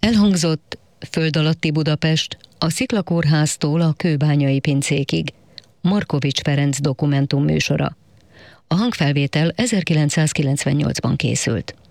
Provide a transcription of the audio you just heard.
Elhangzott Föld alatti Budapest, a Sziklakórháztól a kőbányai pincékig, Markovics Ferenc dokumentum műsora. A hangfelvétel 1998-ban készült.